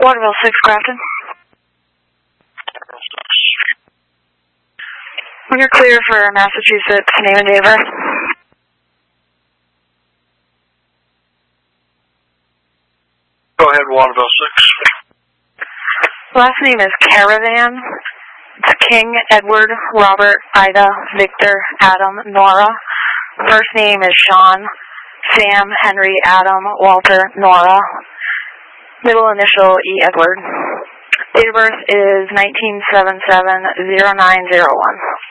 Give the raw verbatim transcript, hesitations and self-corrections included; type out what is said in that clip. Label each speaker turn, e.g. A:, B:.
A: Waterville six, Grafton. When you're clear for Massachusetts, name and date of birth.
B: Go ahead, Waterville six.
A: Last name is Caravan. It's King, Edward, Robert, Ida, Victor, Adam, Nora. First name is Sean. Sam, Henry, Adam, Walter, Nora. Middle initial E. Edward. Date of birth is nineteen seventy-seven, oh nine oh one.